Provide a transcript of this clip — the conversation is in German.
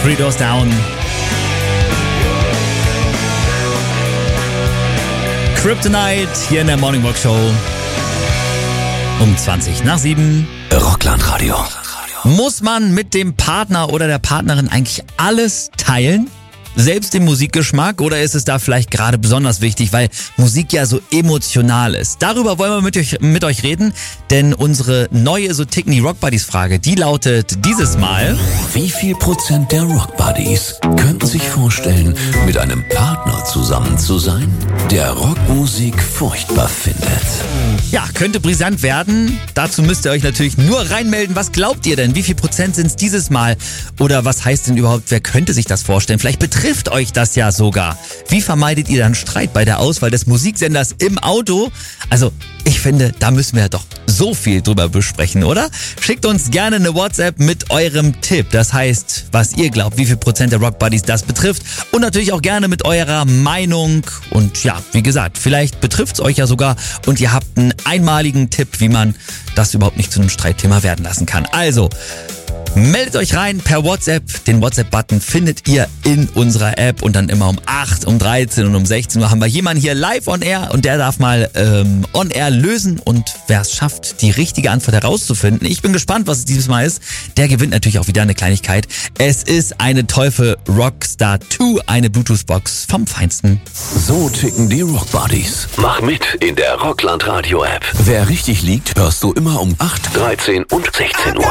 Three Doors Down. Kryptonite hier in der Morning Rock Show. Um 7:20. Rockland-Radio. Muss man mit dem Partner oder der Partnerin eigentlich alles teilen? Selbst den Musikgeschmack, oder ist es da vielleicht gerade besonders wichtig, weil Musik ja so emotional ist? Darüber wollen wir mit euch reden, denn unsere neue So ticken die Rock Buddies Frage, die lautet dieses Mal: Wie viel Prozent der Rock Buddies könnten sich vorstellen, mit einem Partner zusammen zu sein, der Rockmusik furchtbar findet? Ja, könnte brisant werden. Dazu müsst ihr euch natürlich nur reinmelden. Was glaubt ihr denn? Wie viel Prozent sind es dieses Mal? Oder was heißt denn überhaupt, wer könnte sich das vorstellen? Vielleicht betrifft euch das ja sogar. Wie vermeidet ihr dann Streit bei der Auswahl des Musiksenders im Auto? Also, ich finde, da müssen wir doch so viel drüber besprechen, oder? Schickt uns gerne eine WhatsApp mit eurem Tipp. Das heißt, was ihr glaubt, wie viel Prozent der Rock Buddies das betrifft. Und natürlich auch gerne mit eurer Meinung. Und ja, wie gesagt, vielleicht betrifft es euch ja sogar und ihr habt einen einmaligen Tipp, wie man das überhaupt nicht zu einem Streitthema werden lassen kann. Also, meldet euch rein per WhatsApp. Den WhatsApp-Button findet ihr in unserer App und dann immer um 8, um 13 und um 16 Uhr haben wir jemanden hier live on air und der darf mal on air lösen und wer es schafft, die richtige Antwort herauszufinden. Ich bin gespannt, was es dieses Mal ist. Der gewinnt natürlich auch wieder eine Kleinigkeit. Es ist eine Teufel Rockstar 2, eine Bluetooth-Box vom Feinsten. So ticken die Rock Buddies. Mach mit in der Rockland-Radio-App. Wer richtig liegt, hörst du immer um 8, 13 und 16 Uhr.